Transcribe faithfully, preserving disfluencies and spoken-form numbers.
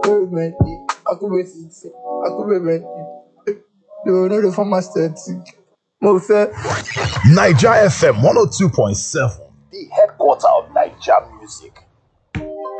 Very Bentley. I could be sixty. I could be Bentley. No, no, the former static. Mo fẹ́. Niger F M one oh two point seven, the headquarter of Niger music.